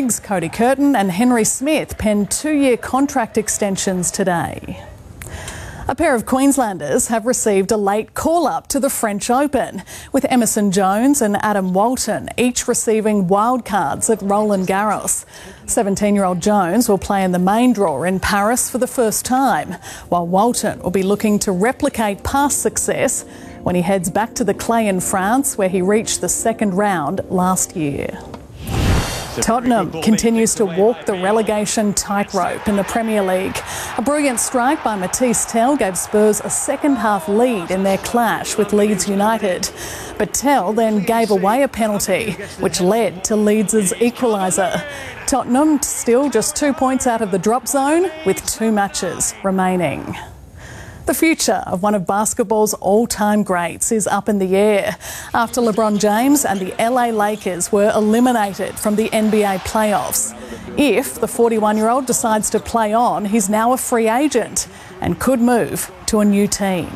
Higgs, Cody Curtin and Henry Smith penned 2-year contract extensions today. A pair of Queenslanders have received a late call-up to the French Open, with Emerson Jones and Adam Walton each receiving wildcards at Roland Garros. 17-year-old Jones will play in the main draw in Paris for the first time, while Walton will be looking to replicate past success when he heads back to the clay in France, where he reached the second round last year. Tottenham continues to walk the relegation tightrope in the Premier League. A brilliant strike by Matisse Tell gave Spurs a second-half lead in their clash with Leeds United. But Tell then gave away a penalty, which led to Leeds' equaliser. Tottenham still just 2 points out of the drop zone, with 2 matches remaining. The future of one of basketball's all-time greats is up in the air after LeBron James and the LA Lakers were eliminated from the NBA playoffs. If the 41-year-old decides to play on, he's now a free agent and could move to a new team.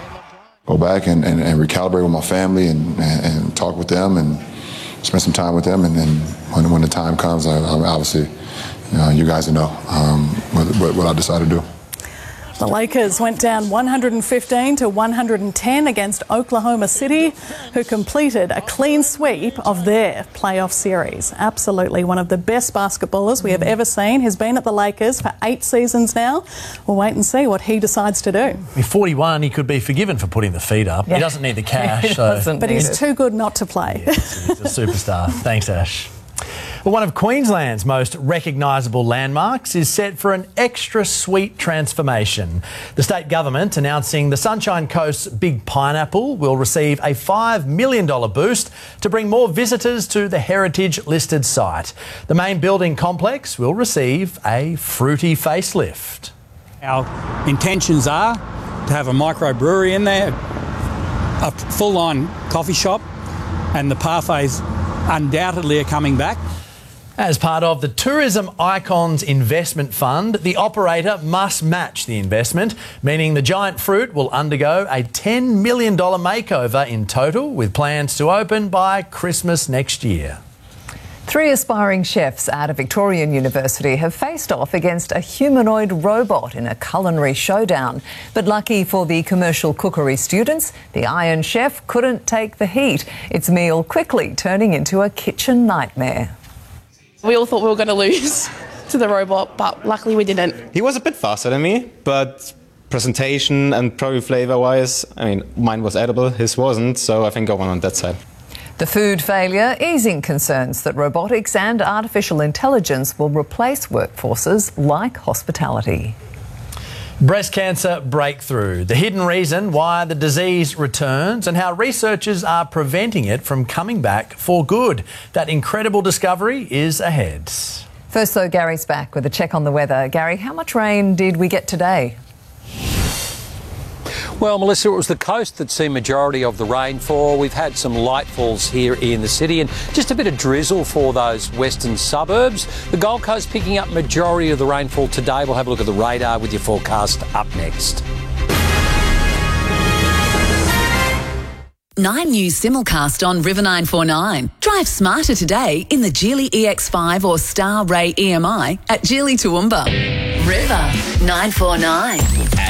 Go back and recalibrate with my family and talk with them and spend some time with them. And then when the time comes, I obviously, you guys know what I decide to do. The Lakers went down 115 to 110 against Oklahoma City, who completed a clean sweep of their playoff series. Absolutely one of the best basketballers we have ever seen. He's been at the Lakers for 8 seasons now. We'll wait and see what he decides to do. He's 41, he could be forgiven for putting the feet up. Yeah. He doesn't need the cash. But he's too good not to play. Yes, he's a superstar. Thanks, Ash. Well, one of Queensland's most recognisable landmarks is set for an extra sweet transformation. The state government announcing the Sunshine Coast's Big Pineapple will receive a $5 million boost to bring more visitors to the heritage-listed site. The main building complex will receive a fruity facelift. Our intentions are to have a microbrewery in there, a full-on coffee shop, and the parfaits undoubtedly are coming back. As part of the Tourism Icons Investment Fund, the operator must match the investment, meaning the giant fruit will undergo a $10 million makeover in total, with plans to open by Christmas next year. 3 aspiring chefs out of Victorian University have faced off against a humanoid robot in a culinary showdown. But lucky for the commercial cookery students, the Iron Chef couldn't take the heat, its meal quickly turning into a kitchen nightmare. We all thought we were going to lose to the robot, but luckily we didn't. He was a bit faster than me, but presentation and probably flavour-wise, I mean, mine was edible, his wasn't, so I think I won on that side. The food failure easing concerns that robotics and artificial intelligence will replace workforces like hospitality. Breast cancer breakthrough, the hidden reason why the disease returns and how researchers are preventing it from coming back for good. That incredible discovery is ahead. First though, Gary's back with a check on the weather. Gary, how much rain did we get today? Well, Melissa, it was the coast that seen majority of the rainfall. We've had some light falls here in the city and just a bit of drizzle for those western suburbs. The Gold Coast picking up majority of the rainfall today. We'll have a look at the radar with your forecast up next. 9 News simulcast on River 949. Drive smarter today in the Geely EX5 or Star Ray EMI at Geely Toowoomba. River 949.